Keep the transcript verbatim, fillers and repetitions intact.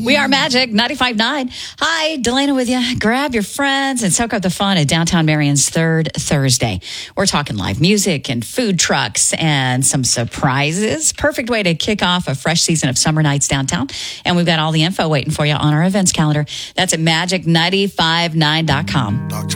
We are Magic ninety-five point nine. Hi, Delana with you. Grab your friends and soak up the fun at Downtown Marion's third Thursday. We're talking live music and food trucks and some surprises. Perfect way to kick off a fresh season of summer nights downtown. And we've got all the info waiting for you on our events calendar. That's at magic nine five nine dot com.